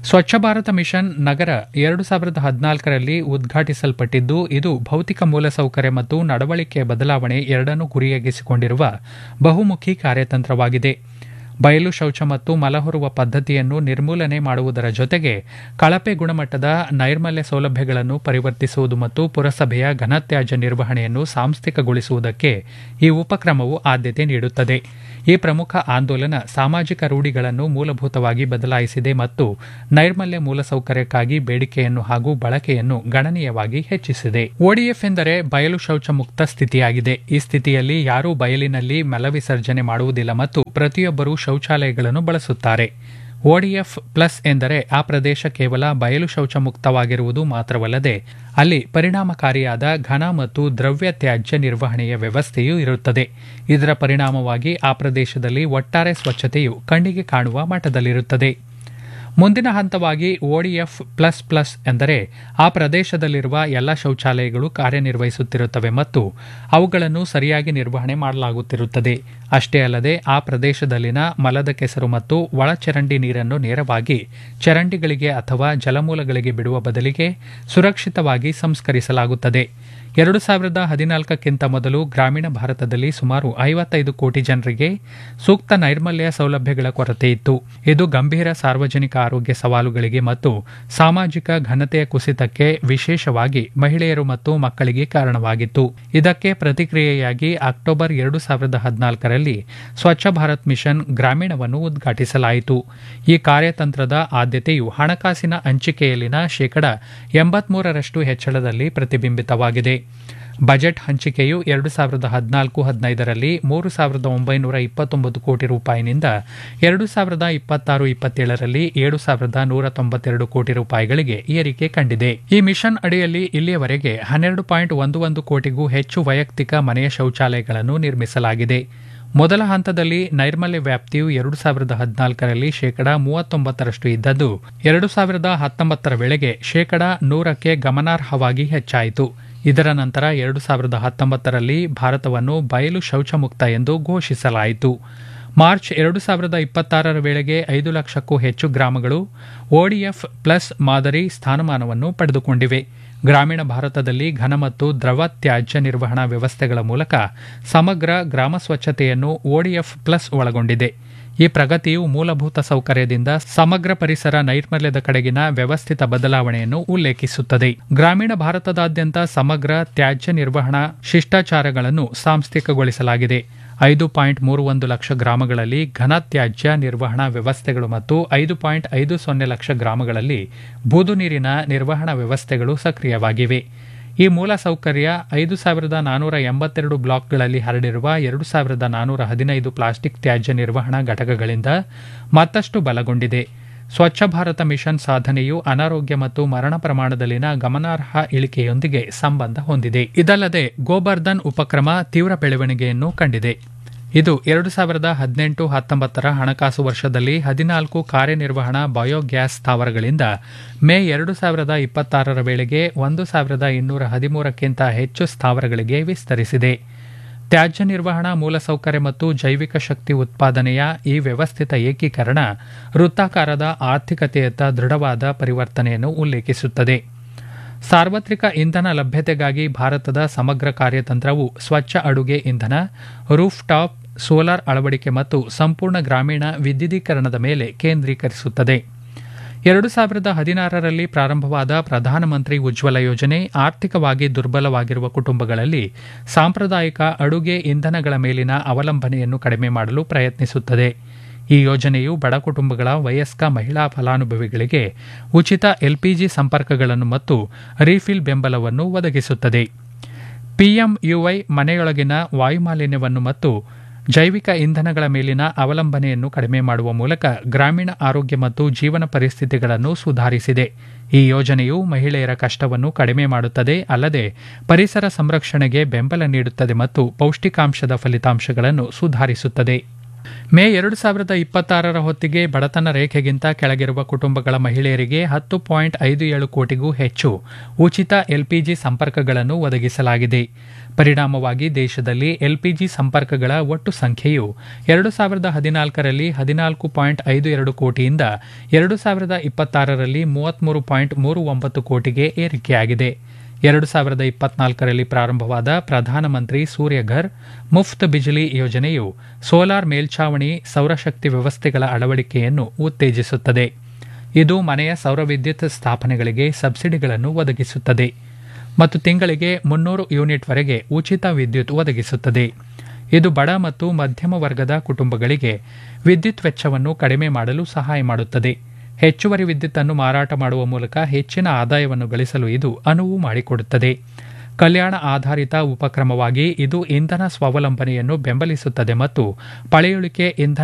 ಸ್ವಚ್ಛ ಭಾರತ ಮಿಷನ್ ನಗರ ಎರಡು ಸಾವಿರದ ಹದಿನಾಲ್ಕರಲ್ಲಿ ಉದ್ಘಾಟಿಸಲ್ಪಟ್ಟಿದ್ದು ಇದು ಭೌತಿಕ ಮೂಲಸೌಕರ್ಯ ಮತ್ತು ನಡವಳಿಕೆಯ ಬದಲಾವಣೆ ಎರಡನ್ನೂ ಗುರಿಯಾಗಿಸಿಕೊಂಡಿರುವ ಬಹುಮುಖಿ ಕಾರ್ಯತಂತ್ರವಾಗಿದೆ. ಬಯಲು ಶೌಚ ಮತ್ತು ಮಲಹೊರುವ ಪದ್ಧತಿಯನ್ನು ನಿರ್ಮೂಲನೆ ಮಾಡುವುದರ ಜೊತೆಗೆ ಕಳಪೆ ಗುಣಮಟ್ಟದ ನೈರ್ಮಲ್ಯ ಸೌಲಭ್ಯಗಳನ್ನು ಪರಿವರ್ತಿಸುವುದು ಮತ್ತು ಪುರಸಭೆಯ ಘನತ್ಯಾಜ್ಯ ನಿರ್ವಹಣೆಯನ್ನು ಸಾಂಸ್ಥಿಕಗೊಳಿಸುವುದಕ್ಕೆ ಈ ಉಪಕ್ರಮವು ಆದ್ಯತೆ ನೀಡುತ್ತದೆ. ಈ ಪ್ರಮುಖ ಆಂದೋಲನ ಸಾಮಾಜಿಕ ರೂಢಿಗಳನ್ನು ಮೂಲಭೂತವಾಗಿ ಬದಲಾಯಿಸಿದೆ ಮತ್ತು ನೈರ್ಮಲ್ಯ ಮೂಲಸೌಕರ್ಯಕ್ಕಾಗಿ ಬೇಡಿಕೆಯನ್ನು ಹಾಗೂ ಬಳಕೆಯನ್ನು ಗಣನೀಯವಾಗಿ ಹೆಚ್ಚಿಸಿದೆ. ಒಡಿಎಫ್ ಎಂದರೆ ಬಯಲು ಶೌಚ ಮುಕ್ತ ಸ್ಥಿತಿಯಾಗಿದೆ. ಈ ಸ್ಥಿತಿಯಲ್ಲಿ ಯಾರೂ ಬಯಲಿನಲ್ಲಿ ಮಲವಿಸರ್ಜನೆ ಮಾಡುವುದಿಲ್ಲ ಮತ್ತು ಪ್ರತಿಯೊಬ್ಬರೂ ಶೌಚಾಲಯಗಳನ್ನು ಬಳಸುತ್ತಾರೆ. ಒಡಿಎಫ್ ಪ್ಲಸ್ ಎಂದರೆ ಆ ಪ್ರದೇಶ ಕೇವಲ ಬಯಲು ಶೌಚ ಮುಕ್ತವಾಗಿರುವುದು ಮಾತ್ರವಲ್ಲದೆ ಅಲ್ಲಿ ಪರಿಣಾಮಕಾರಿಯಾದ ಘನ ಮತ್ತು ದ್ರವ್ಯ ತ್ಯಾಜ್ಯ ನಿರ್ವಹಣೆಯ ವ್ಯವಸ್ಥೆಯೂ ಇರುತ್ತದೆ. ಇದರ ಪರಿಣಾಮವಾಗಿ ಆ ಪ್ರದೇಶದಲ್ಲಿ ಒಟ್ಟಾರೆ ಸ್ವಚ್ಛತೆಯು ಕಣ್ಣಿಗೆ ಕಾಣುವ ಮಟ್ಟದಲ್ಲಿರುತ್ತದೆ. ಮುಂದಿನ ಹಂತವಾಗಿ ಒಡಿಎಫ್ ಪ್ಲಸ್ ಪ್ಲಸ್ ಎಂದರೆ ಆ ಪ್ರದೇಶದಲ್ಲಿರುವ ಎಲ್ಲ ಶೌಚಾಲಯಗಳು ಕಾರ್ಯನಿರ್ವಹಿಸುತ್ತಿರುತ್ತವೆ ಮತ್ತು ಅವುಗಳನ್ನು ಸರಿಯಾಗಿ ನಿರ್ವಹಣೆ ಮಾಡಲಾಗುತ್ತಿರುತ್ತದೆ. ಅಷ್ಟೇ ಅಲ್ಲದೆ ಆ ಪ್ರದೇಶದಲ್ಲಿನ ಮಲದ ಕೆಸರು ಮತ್ತು ಒಳಚರಂಡಿ ನೀರನ್ನು ನೇರವಾಗಿ ಚರಂಡಿಗಳಿಗೆ ಅಥವಾ ಜಲಮೂಲಗಳಿಗೆ ಬಿಡುವ ಬದಲಿಗೆ ಸುರಕ್ಷಿತವಾಗಿ ಸಂಸ್ಕರಿಸಲಾಗುತ್ತದೆ. ಎರಡು ಸಾವಿರದ ಹದಿನಾಲ್ಕಕ್ಕಿಂತ ಮೊದಲು ಗ್ರಾಮೀಣ ಭಾರತದಲ್ಲಿ ಸುಮಾರು ಐವತ್ತೈದು ಕೋಟಿ ಜನರಿಗೆ ಸೂಕ್ತ ನೈರ್ಮಲ್ಯ ಸೌಲಭ್ಯಗಳ ಕೊರತೆಯಿತ್ತು. ಇದು ಗಂಭೀರ ಸಾರ್ವಜನಿಕ ಆರೋಗ್ಯ ಸವಾಲುಗಳಿಗೆ ಮತ್ತು ಸಾಮಾಜಿಕ ಘನತೆಯ ಕುಸಿತಕ್ಕೆ, ವಿಶೇಷವಾಗಿ ಮಹಿಳೆಯರು ಮತ್ತು ಮಕ್ಕಳಿಗೆ ಕಾರಣವಾಗಿತ್ತು. ಇದಕ್ಕೆ ಪ್ರತಿಕ್ರಿಯೆಯಾಗಿ ಅಕ್ಟೋಬರ್ ಎರಡು ಸಾವಿರದ ಹದಿನಾಲ್ಕರಲ್ಲಿ ಸ್ವಚ್ಛ ಭಾರತ್ ಮಿಷನ್ ಗ್ರಾಮೀಣವನ್ನು ಉದ್ಘಾಟಿಸಲಾಯಿತು. ಈ ಕಾರ್ಯತಂತ್ರದ ಆದ್ಯತೆಯು ಹಣಕಾಸಿನ ಹಂಚಿಕೆಯಲ್ಲಿನ ಶೇಕಡ ಎಂಬತ್ಮೂರರಷ್ಟು ಹೆಚ್ಚಳದಲ್ಲಿ ಪ್ರತಿಬಿಂಬಿತವಾಗಿದೆ. ಬಜೆಟ್ ಹಂಚಿಕೆಯು ಎರಡು ಸಾವಿರದ ಹದಿನಾಲ್ಕು ಹದಿನೈದರಲ್ಲಿ ಮೂರು ಸಾವಿರದ ಒಂಬೈನೂರ ಇಪ್ಪತ್ತೊಂಬತ್ತು ಕೋಟಿ ರೂಪಾಯಿನಿಂದ ಎರಡು ಸಾವಿರದ ಇಪ್ಪತ್ತಾರು ಇಪ್ಪತ್ತೇಳರಲ್ಲಿ ಏಳು ಸಾವಿರದ ನೂರ ತೊಂಬತ್ತೆರಡು ಕೋಟಿ ರೂಪಾಯಿಗಳಿಗೆ ಏರಿಕೆ ಕಂಡಿದೆ. ಈ ಮಿಷನ್ ಅಡಿಯಲ್ಲಿ ಇಲ್ಲಿಯವರೆಗೆ ಹನ್ನೆರಡು ಪಾಯಿಂಟ್ ಒಂದು ಒಂದು ಕೋಟಿಗೂ ಹೆಚ್ಚು ವೈಯಕ್ತಿಕ ಮನೆಯ ಶೌಚಾಲಯಗಳನ್ನು ನಿರ್ಮಿಸಲಾಗಿದೆ. ಮೊದಲ ಹಂತದಲ್ಲಿ ನೈರ್ಮಲ್ಯ ವ್ಯಾಪ್ತಿಯು ಎರಡು ಸಾವಿರದ ಹದಿನಾಲ್ಕರಲ್ಲಿ ಶೇಕಡ ಮೂವತ್ತೊಂಬತ್ತರಷ್ಟು ಇದ್ದದ್ದು ಎರಡು ಸಾವಿರದ ಹತ್ತೊಂಬತ್ತರ ವೇಳೆಗೆ ಶೇಕಡ ನೂರಕ್ಕೆ ಗಮನಾರ್ಹವಾಗಿ ಹೆಚ್ಚಾಯಿತು. ಇದರ ನಂತರ ಎರಡು ಸಾವಿರದ ಹತ್ತೊಂಬತ್ತರಲ್ಲಿ ಭಾರತವನ್ನು ಬಯಲು ಶೌಚ ಮುಕ್ತ ಎಂದು ಘೋಷಿಸಲಾಯಿತು. ಮಾರ್ಚ್ ಎರಡು ಸಾವಿರದ ಇಪ್ಪತ್ತಾರರ ವೇಳೆಗೆ ಐದು ಲಕ್ಷಕ್ಕೂ ಹೆಚ್ಚು ಗ್ರಾಮಗಳು ಒಡಿಎಫ್ ಪ್ಲಸ್ ಮಾದರಿ ಸ್ಥಾನಮಾನವನ್ನು ಪಡೆದುಕೊಂಡಿವೆ. ಗ್ರಾಮೀಣ ಭಾರತದಲ್ಲಿ ಘನ ಮತ್ತು ದ್ರವ ತ್ಯಾಜ್ಯ ನಿರ್ವಹಣಾ ವ್ಯವಸ್ಥೆಗಳ ಮೂಲಕ ಸಮಗ್ರ ಗ್ರಾಮ ಸ್ವಚ್ಛತೆಯನ್ನು ಒಡಿಎಫ್ ಪ್ಲಸ್ ಒಳಗೊಂಡಿದೆ. ಈ ಪ್ರಗತಿಯು ಮೂಲಭೂತ ಸೌಕರ್ಯದಿಂದ ಸಮಗ್ರ ಪರಿಸರ ನೈರ್ಮಲ್ಯದ ಕಡೆಗಿನ ವ್ಯವಸ್ಥಿತ ಬದಲಾವಣೆಯನ್ನು ಉಲ್ಲೇಖಿಸುತ್ತದೆ. ಗ್ರಾಮೀಣ ಭಾರತದಾದ್ಯಂತ ಸಮಗ್ರ ತ್ಯಾಜ್ಯ ನಿರ್ವಹಣಾ ಶಿಷ್ಟಾಚಾರಗಳನ್ನು ಸಾಂಸ್ಥಿಕಗೊಳಿಸಲಾಗಿದೆ. ಐದು ಪಾಯಿಂಟ್ ಮೂರು ಒಂದು ಲಕ್ಷ ಗ್ರಾಮಗಳಲ್ಲಿ ಘನ ತ್ಯಾಜ್ಯ ನಿರ್ವಹಣಾ ವ್ಯವಸ್ಥೆಗಳು ಮತ್ತು ಐದು ಪಾಯಿಂಟ್ ಐದು ಸೊನ್ನೆ ಲಕ್ಷ ಗ್ರಾಮಗಳಲ್ಲಿ ಬೂದು ನೀರಿನ ನಿರ್ವಹಣಾ ವ್ಯವಸ್ಥೆಗಳು ಸಕ್ರಿಯವಾಗಿವೆ. ಈ ಮೂಲಸೌಕರ್ಯ ಐದು ಸಾವಿರದ ನಾನೂರ ಎಂಬತ್ತೆರಡು ಬ್ಲಾಕ್ಗಳಲ್ಲಿ ಹರಡಿರುವ ಎರಡು ಸಾವಿರದ ನಾನೂರ ಹದಿನೈದು ಪ್ಲಾಸ್ಟಿಕ್ ತ್ಯಾಜ್ಯ ನಿರ್ವಹಣಾ ಘಟಕಗಳಿಂದ ಮತ್ತಷ್ಟು ಬಲಗೊಂಡಿದೆ. ಸ್ವಚ್ಛ ಭಾರತ ಮಿಷನ್ ಸಾಧನೆಯು ಅನಾರೋಗ್ಯ ಮತ್ತು ಮರಣ ಪ್ರಮಾಣದಲ್ಲಿನ ಗಮನಾರ್ಹ ಇಳಿಕೆಯೊಂದಿಗೆ ಸಂಬಂಧ ಹೊಂದಿದೆ. ಇದಲ್ಲದೆ ಗೋಬರ್ಧನ್ ಉಪಕ್ರಮ ತೀವ್ರ ಬೆಳವಣಿಗೆಯನ್ನು ಕಂಡಿದೆ. ಇದು ಎರಡು ಸಾವಿರದ ಹದಿನೆಂಟು ಹತ್ತೊಂಬತ್ತರ ಹಣಕಾಸು ವರ್ಷದಲ್ಲಿ ಹದಿನಾಲ್ಕು ಕಾರ್ಯನಿರ್ವಹಣಾ ಬಯೋಗ್ಯಾಸ್ ಸ್ಥಾವರಗಳಿಂದ ಮೇ ಎರಡು ಸಾವಿರದ ಇಪ್ಪತ್ತಾರರ ವೇಳೆಗೆ ಒಂದು ಸಾವಿರದ ಇನ್ನೂರ ಹದಿಮೂರಕ್ಕಿಂತ ಹೆಚ್ಚು ಸ್ಥಾವರಗಳಿಗೆ ವಿಸ್ತರಿಸಿದೆ. ತ್ಯಾಜ್ಯ ನಿರ್ವಹಣಾ ಮೂಲಸೌಕರ್ಯ ಮತ್ತು ಜೈವಿಕ ಶಕ್ತಿ ಉತ್ಪಾದನೆಯ ಈ ವ್ಯವಸ್ಥಿತ ಏಕೀಕರಣ ವೃತ್ತಾಕಾರದ ಆರ್ಥಿಕತೆಯತ್ತ ದೃಢವಾದ ಪರಿವರ್ತನೆಯನ್ನು ಉಲ್ಲೇಖಿಸುತ್ತದೆ. ಸಾರ್ವತ್ರಿಕ ಇಂಧನ ಲಭ್ಯತೆಗಾಗಿ ಭಾರತದ ಸಮಗ್ರ ಕಾರ್ಯತಂತ್ರವು ಸ್ವಚ್ಛ ಅಡುಗೆ ಇಂಧನ, ರೂಫ್ ಟಾಪ್ ಸೋಲಾರ್ ಅಳವಡಿಕೆ ಮತ್ತು ಸಂಪೂರ್ಣ ಗ್ರಾಮೀಣ ವಿದ್ಯುದೀಕರಣದ ಮೇಲೆ ಕೇಂದ್ರೀಕರಿಸುತ್ತದೆ. ಎರಡು ಸಾವಿರದ ಹದಿನಾರರಲ್ಲಿ ಪ್ರಾರಂಭವಾದ ಪ್ರಧಾನಮಂತ್ರಿ ಉಜ್ವಲ ಯೋಜನೆ ಆರ್ಥಿಕವಾಗಿ ದುರ್ಬಲವಾಗಿರುವ ಕುಟುಂಬಗಳಲ್ಲಿ ಸಾಂಪ್ರದಾಯಿಕ ಅಡುಗೆ ಇಂಧನಗಳ ಮೇಲಿನ ಅವಲಂಬನೆಯನ್ನು ಕಡಿಮೆ ಮಾಡಲು ಪ್ರಯತ್ನಿಸುತ್ತದೆ. ಈ ಯೋಜನೆಯು ಬಡ ಕುಟುಂಬಗಳ ವಯಸ್ಕ ಮಹಿಳಾ ಫಲಾನುಭವಿಗಳಿಗೆ ಉಚಿತ ಎಲ್ಪಿಜಿ ಸಂಪರ್ಕಗಳನ್ನು ಮತ್ತು ರೀಫಿಲ್ ಬೆಂಬಲವನ್ನು ಒದಗಿಸುತ್ತದೆ. ಪಿಎಂಯುವೈ ಮನೆಯೊಳಗಿನ ವಾಯುಮಾಲಿನ್ಯವನ್ನು ಮತ್ತು ಜೈವಿಕ ಇಂಧನಗಳ ಮೇಲಿನ ಅವಲಂಬನೆಯನ್ನು ಕಡಿಮೆ ಮಾಡುವ ಮೂಲಕ ಗ್ರಾಮೀಣ ಆರೋಗ್ಯ ಮತ್ತು ಜೀವನ ಪರಿಸ್ಥಿತಿಗಳನ್ನು ಸುಧಾರಿಸಿದೆ. ಈ ಯೋಜನೆಯು ಮಹಿಳೆಯರ ಕಷ್ಟವನ್ನು ಕಡಿಮೆ ಮಾಡುತ್ತದೆ, ಅಲ್ಲದೆ ಪರಿಸರ ಸಂರಕ್ಷಣೆಗೆ ಬೆಂಬಲ ನೀಡುತ್ತದೆ ಮತ್ತು ಪೌಷ್ಟಿಕಾಂಶದ ಫಲಿತಾಂಶಗಳನ್ನು ಸುಧಾರಿಸುತ್ತದೆ. ಮೇ ಎರಡು ಸಾವಿರದ ಇಪ್ಪತ್ತಾರರ ಹೊತ್ತಿಗೆ ಬಡತನ ರೇಖೆಗಿಂತ ಕೆಳಗಿರುವ ಕುಟುಂಬಗಳ ಮಹಿಳೆಯರಿಗೆ ಹತ್ತು ಪಾಯಿಂಟ್ ಐದು ಏಳು ಕೋಟಿಗೂ ಹೆಚ್ಚು ಉಚಿತ ಎಲ್ಪಿಜಿ ಸಂಪರ್ಕಗಳನ್ನು ಒದಗಿಸಲಾಗಿದೆ. ಪರಿಣಾಮವಾಗಿ ದೇಶದಲ್ಲಿ ಎಲ್ಪಿಜಿ ಸಂಪರ್ಕಗಳ ಒಟ್ಟು ಸಂಖ್ಯೆಯು ಎರಡು ಸಾವಿರದ ಹದಿನಾಲ್ಕರಲ್ಲಿ ಹದಿನಾಲ್ಕು ಪಾಯಿಂಟ್ ಐದು ಎರಡು ಕೋಟಿಯಿಂದ ಎರಡು ಸಾವಿರದ ಇಪ್ಪತ್ತಾರರಲ್ಲಿ ಮೂವತ್ಮೂರು ಪಾಯಿಂಟ್ ಮೂರು ಒಂಬತ್ತು ಕೋಟಿಗೆ ಏರಿಕೆಯಾಗಿದೆ. ಎರಡು ಸಾವಿರದ ಇಪ್ಪತ್ನಾಲ್ಕರಲ್ಲಿ ಪ್ರಾರಂಭವಾದ ಪ್ರಧಾನಮಂತ್ರಿ ಸೂರ್ಯಘರ್ ಮುಫ್ತ್ ಬಿಜ್ಲಿ ಯೋಜನೆಯು ಸೋಲಾರ್ ಮೇಲ್ಛಾವಣಿ ಸೌರಶಕ್ತಿ ವ್ಯವಸ್ಥೆಗಳ ಅಳವಡಿಕೆಯನ್ನು ಉತ್ತೇಜಿಸುತ್ತದೆ. ಇದು ಮನೆಯ ಸೌರವಿದ್ಯುತ್ ಸ್ಥಾಪನೆಗಳಿಗೆ ಸಬ್ಸಿಡಿಗಳನ್ನು ಒದಗಿಸುತ್ತದೆ ಮತ್ತು ತಿಂಗಳಿಗೆ ಮುನ್ನೂರು ಯೂನಿಟ್ವರೆಗೆ ಉಚಿತ ವಿದ್ಯುತ್ ಒದಗಿಸುತ್ತದೆ. ಇದು ಬಡ ಮತ್ತು ಮಧ್ಯಮ ವರ್ಗದ ಕುಟುಂಬಗಳಿಗೆ ವಿದ್ಯುತ್ ವೆಚ್ಚವನ್ನು ಕಡಿಮೆ ಮಾಡಲು ಸಹಾಯ ಮಾಡುತ್ತದೆ. ಹೆಚ್ಚುವರಿ ವಿದ್ಯುತ್ತನ್ನು ಮಾರಾಟ ಮಾಡುವ ಮೂಲಕ ಹೆಚ್ಚಿನ ಆದಾಯವನ್ನು ಗಳಿಸಲು ಇದು ಅನುವು ಮಾಡಿಕೊಡುತ್ತದೆ. ಕಲ್ಯಾಣ ಆಧಾರಿತ ಉಪಕ್ರಮವಾಗಿ ಇದು ಇಂಧನ ಸ್ವಾವಲಂಬನೆಯನ್ನು ಬೆಂಬಲಿಸುತ್ತದೆ ಮತ್ತು ಪಳೆಯುಳಿಕೆ ಇಂಧನ